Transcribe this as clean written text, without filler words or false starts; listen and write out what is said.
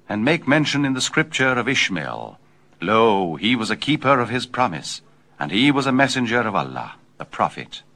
and make mention in the scripture of Ishmael. Lo, he was a keeper of his promise, and he was a messenger of Allah, a prophet.